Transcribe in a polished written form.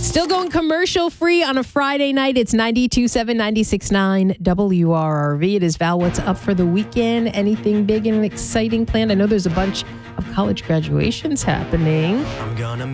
Still going commercial free on a Friday night. It's 92.7, 96.9 WRRV. It is Val. What's up for the weekend? Anything big and exciting planned? I know there's a bunch of college graduations happening.